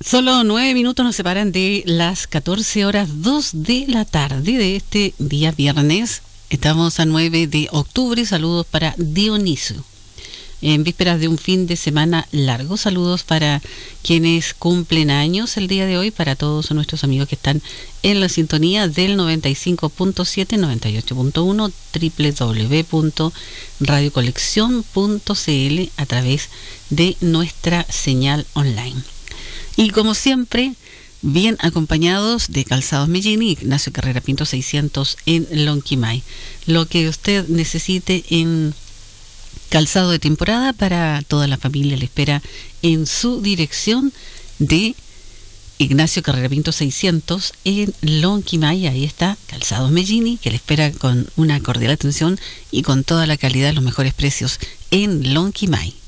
Solo 9 minutos nos separan de las 14:02 de la tarde de este día viernes. Estamos a 9 de octubre. Saludos para Dionisio. En vísperas de un fin de semana largo, saludos para quienes cumplen años el día de hoy, para todos nuestros amigos que están en la sintonía del 95.7, 98.1, www.radiocolección.cl a través de nuestra señal online. Y como siempre, bien acompañados de Calzados Mellini, Ignacio Carrera Pinto 600 en Lonquimay. Lo que usted necesite en calzado de temporada para toda la familia le espera en su dirección de Ignacio Carrera Pinto 600 en Lonquimay. Ahí está Calzados Mellini, que le espera con una cordial atención y con toda la calidad, los mejores precios en Lonquimay.